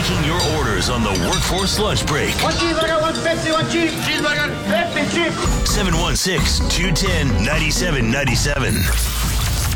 taking your orders on the Workforce Lunch Break. One cheeseburger, one Pepsi, one cheese. Cheeseburger, Pepsi, cheese. 716-210-9797.